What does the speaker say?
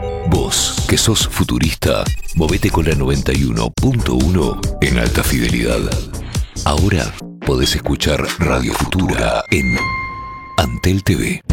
Vos, que sos futurista, movete con la 91.1 en alta fidelidad. Ahora podés escuchar Radio Futura en Antel TV.